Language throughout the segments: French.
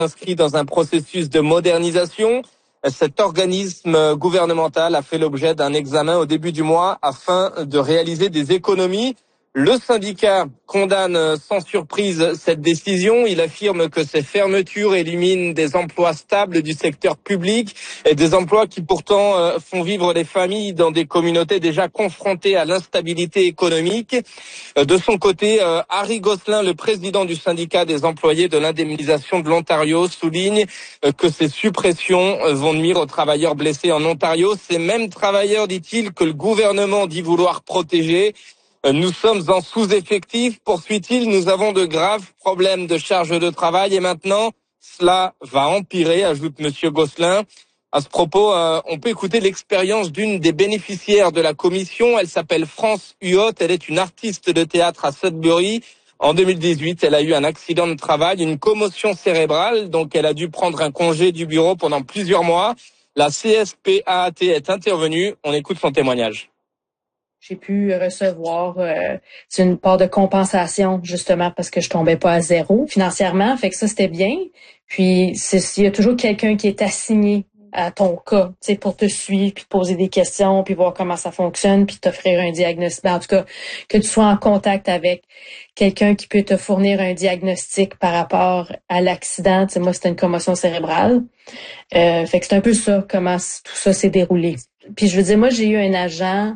inscrit dans un processus de modernisation. Cet organisme gouvernemental a fait l'objet d'un examen au début du mois afin de réaliser des économies. Le syndicat condamne sans surprise cette décision. Il affirme que ces fermetures éliminent des emplois stables du secteur public et des emplois qui pourtant font vivre les familles dans des communautés déjà confrontées à l'instabilité économique. De son côté, Harry Gosselin, le président du syndicat des employés de l'indemnisation de l'Ontario, souligne que ces suppressions vont nuire aux travailleurs blessés en Ontario. Ces mêmes travailleurs, dit-il, que le gouvernement dit vouloir protéger. Nous sommes en sous-effectif, poursuit-il. Nous avons de graves problèmes de charge de travail et maintenant, cela va empirer, ajoute Monsieur Gosselin. À ce propos, on peut écouter l'expérience d'une des bénéficiaires de la commission. Elle s'appelle France Huot. Elle est une artiste de théâtre à Sudbury. En 2018, elle a eu un accident de travail, une commotion cérébrale. Donc, elle a dû prendre un congé du bureau pendant plusieurs mois. La CSPAAT est intervenue. On écoute son témoignage. J'ai pu recevoir une part de compensation, justement, parce que je tombais pas à zéro financièrement. Fait que ça, c'était bien. Puis, il y a toujours quelqu'un qui est assigné à ton cas, tu sais, pour te suivre, puis te poser des questions, puis voir comment ça fonctionne, puis t'offrir un diagnostic. En tout cas, que tu sois en contact avec quelqu'un qui peut te fournir un diagnostic par rapport à l'accident. Tu sais, moi, c'était une commotion cérébrale. Fait que c'est un peu ça, comment tout ça s'est déroulé. Puis, je veux dire, moi, j'ai eu un agent.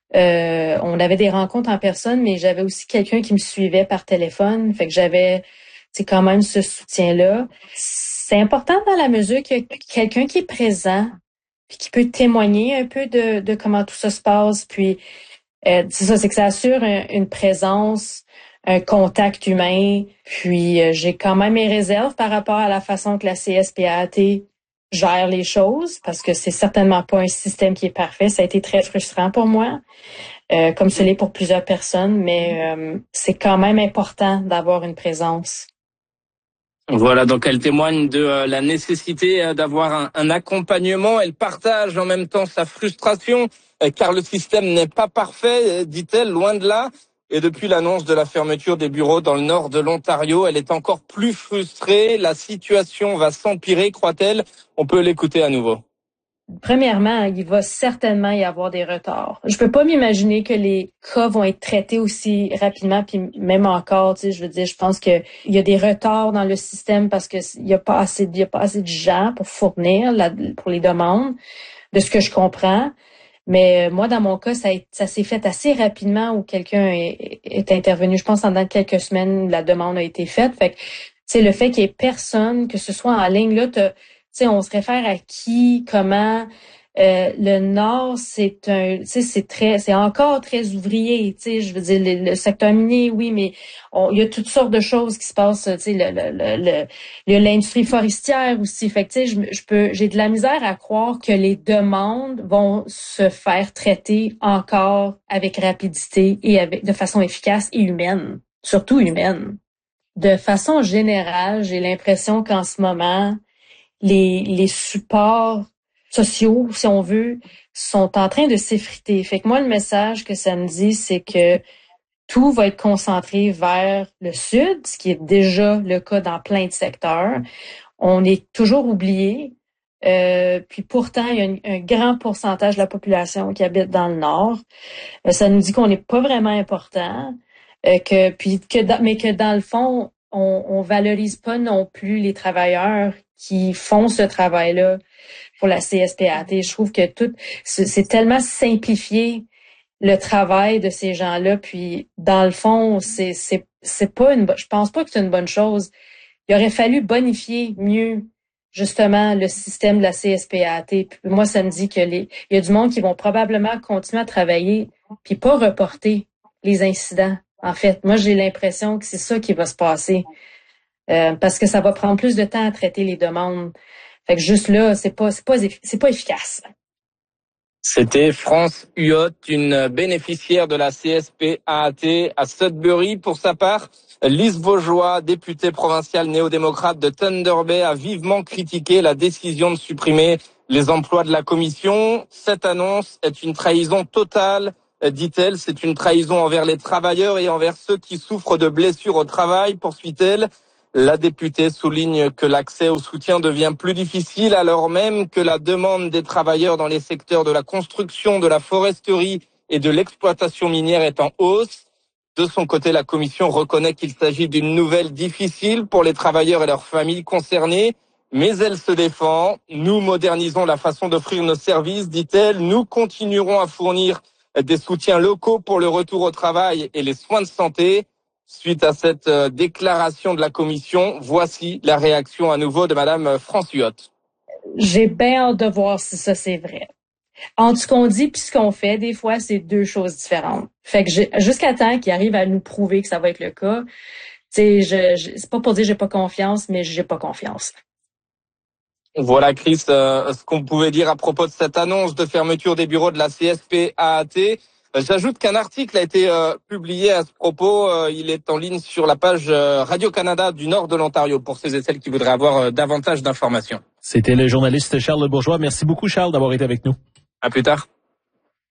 On avait des rencontres en personne, mais j'avais aussi quelqu'un qui me suivait par téléphone. Fait que j'avais, quand même ce soutien-là. C'est important dans la mesure qu'il y a quelqu'un qui est présent, puis qui peut témoigner un peu de comment tout ça se passe. Puis c'est ça, c'est que ça assure une présence, un contact humain. Puis j'ai quand même mes réserves par rapport à la façon que la CSPAT gère les choses, parce que c'est certainement pas un système qui est parfait. Ça a été très frustrant pour moi, comme ce l'est pour plusieurs personnes, mais c'est quand même important d'avoir une présence. Voilà, donc elle témoigne de la nécessité d'avoir un accompagnement. Elle partage en même temps sa frustration, car le système n'est pas parfait, dit-elle, loin de là. Et depuis l'annonce de la fermeture des bureaux dans le nord de l'Ontario, elle est encore plus frustrée. La situation va s'empirer, croit-elle. On peut l'écouter à nouveau. Premièrement, il va certainement y avoir des retards. Je peux pas m'imaginer que les cas vont être traités aussi rapidement, puis même encore, tu sais, je veux dire, je pense que il y a des retards dans le système parce que il y a pas assez de gens pour fournir pour les demandes, de ce que je comprends. Mais moi, dans mon cas, ça s'est fait assez rapidement où quelqu'un est intervenu. Je pense en quelques semaines, la demande a été faite. Fait que, tu sais, le fait qu'il y ait personne, que ce soit en ligne, là, tu sais, on se réfère à qui, comment. Le Nord, c'est encore très ouvrier, tu sais, je veux dire, le secteur minier, oui, mais il y a toutes sortes de choses qui se passent, tu sais, il y a l'industrie forestière aussi, fait que, tu sais, j'ai de la misère à croire que les demandes vont se faire traiter encore avec rapidité et de façon efficace et humaine, surtout humaine. De façon générale, j'ai l'impression qu'en ce moment, les supports sociaux, si on veut, sont en train de s'effriter. Fait que moi, le message que ça me dit, c'est que tout va être concentré vers le sud, ce qui est déjà le cas dans plein de secteurs. On est toujours oublié. Puis pourtant, il y a un grand pourcentage de la population qui habite dans le nord. Ça nous dit qu'on n'est pas vraiment important, mais que dans le fond, on valorise pas non plus les travailleurs qui font ce travail-là pour la CSPAT. Je trouve que c'est tellement simplifié le travail de ces gens-là, puis dans le fond, c'est pas je pense pas que c'est une bonne chose. Il aurait fallu bonifier mieux justement le système de la CSPAT. Puis moi, ça me dit que il y a du monde qui vont probablement continuer à travailler puis pas reporter les incidents. En fait, moi, j'ai l'impression que c'est ça qui va se passer. Parce que ça va prendre plus de temps à traiter les demandes. Fait que juste là, c'est pas efficace. C'était France Huot, une bénéficiaire de la CSPAAT à Sudbury. Pour sa part, Lise Vaugeois, députée provinciale néo-démocrate de Thunder Bay, a vivement critiqué la décision de supprimer les emplois de la commission. Cette annonce est une trahison totale, dit-elle. C'est une trahison envers les travailleurs et envers ceux qui souffrent de blessures au travail, poursuit-elle. La députée souligne que l'accès au soutien devient plus difficile alors même que la demande des travailleurs dans les secteurs de la construction, de la foresterie et de l'exploitation minière est en hausse. De son côté, la Commission reconnaît qu'il s'agit d'une nouvelle difficile pour les travailleurs et leurs familles concernées, mais elle se défend. Nous modernisons la façon d'offrir nos services, dit-elle. Nous continuerons à fournir des soutiens locaux pour le retour au travail et les soins de santé. Suite à cette déclaration de la Commission, voici la réaction à nouveau de Madame Franciot. J'ai bien hâte de voir si ça c'est vrai. Entre ce qu'on dit puis ce qu'on fait, des fois, c'est deux choses différentes. Fait que jusqu'à temps qu'ils arrivent à nous prouver que ça va être le cas, tu sais, c'est pas pour dire que j'ai pas confiance, mais j'ai pas confiance. Voilà, Chris, ce qu'on pouvait dire à propos de cette annonce de fermeture des bureaux de la CSPAAT. J'ajoute qu'un article a été publié à ce propos. Il est en ligne sur la page Radio-Canada du nord de l'Ontario pour ceux et celles qui voudraient avoir davantage d'informations. C'était le journaliste Charles Bourgeois. Merci beaucoup, Charles, d'avoir été avec nous. À plus tard.